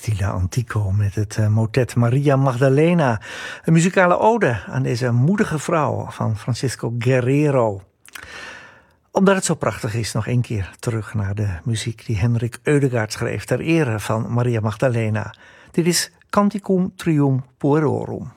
Stile Antico met het motet Maria Magdalena. Een muzikale ode aan deze moedige vrouw van Francisco Guerrero. Omdat het zo prachtig is, nog één keer terug naar de muziek die Henrik Eudegaard schreef ter ere van Maria Magdalena. Dit is Canticum Trium Puerorum.